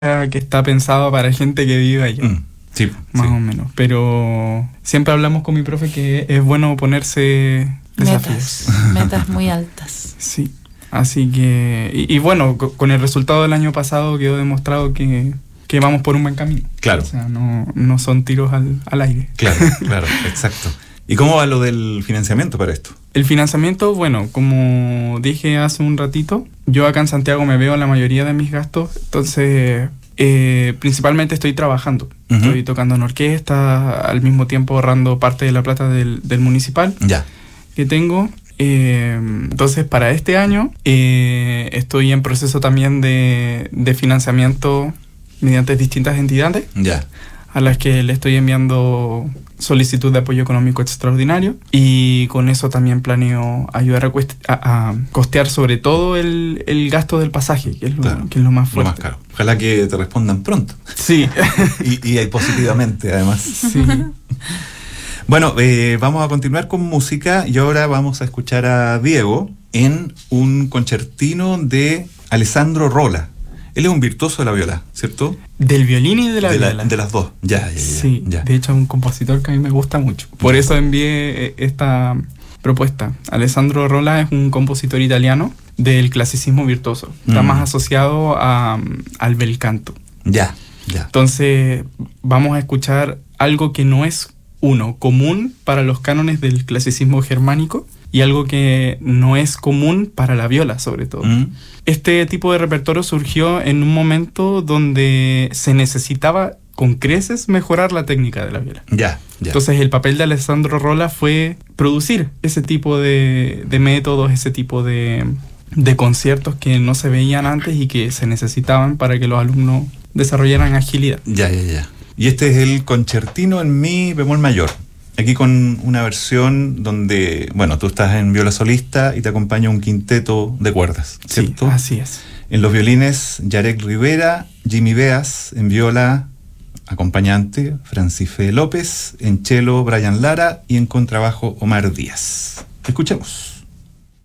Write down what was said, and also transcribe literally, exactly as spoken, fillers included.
que está pensado para gente que vive allá. Mm, sí, más sí. o menos. Pero siempre hablamos con mi profe que es bueno ponerse desafíos. Metas, metas muy altas. Sí, así que... Y, y bueno, co- con el resultado del año pasado quedó demostrado que, que vamos por un buen camino. Claro. O sea, no, no son tiros al, al aire. Claro, claro, exacto. ¿Y cómo va lo del financiamiento para esto? El financiamiento, bueno, como dije hace un ratito, yo acá en Santiago me veo la mayoría de mis gastos, entonces eh, principalmente estoy trabajando. Uh-huh. Estoy tocando en orquesta, al mismo tiempo ahorrando parte de la plata del, del municipal Ya. que tengo. Eh, entonces para este año eh, estoy en proceso también de, de financiamiento mediante distintas entidades Ya. a las que le estoy enviando solicitud de apoyo económico extraordinario, y con eso también planeo ayudar a, cuest- a, a costear sobre todo el, el gasto del pasaje, que es lo, Claro, que es lo más Lo fuerte. más caro. Ojalá que te respondan pronto. Sí, Y, y positivamente, además. sí. Bueno, eh, vamos a continuar con música y ahora vamos a escuchar a Diego en un concertino de Alessandro Rolla. Él es un virtuoso de la viola, ¿cierto? Del violín y de la de, la- viola. de las dos. Ya, ya, ya. Sí, ya. de hecho es un compositor que a mí me gusta mucho. Por eso envié eh, esta propuesta. Alessandro Rolla es un compositor italiano del clasicismo virtuoso. Está Mm. más asociado a, al bel canto. Ya, ya. Entonces vamos a escuchar algo que no es, uno, común para los cánones del clasicismo germánico, y algo que no es común para la viola, sobre todo. Mm. Este tipo de repertorio surgió en un momento donde se necesitaba con creces mejorar la técnica de la viola. Ya, ya. Entonces el papel de Alessandro Rolla fue producir ese tipo de, de métodos, ese tipo de, de conciertos que no se veían antes y que se necesitaban para que los alumnos desarrollaran agilidad. Ya, ya, ya. Y este es el concertino en mi bemol mayor. Aquí con una versión donde, bueno, tú estás en viola solista y te acompaña un quinteto de cuerdas, ¿cierto? Sí, así es. En los violines, Yarek Rivera, Jimmy Beas; en viola, acompañante, Francife López; en cello, Brian Lara; y en contrabajo, Omar Díaz. Escuchemos.